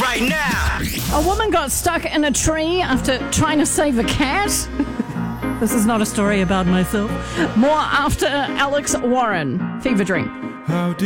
right now. A woman got stuck in a tree after trying to save a cat. This is not a story about myself. More after Alex Warren. Fever Dream.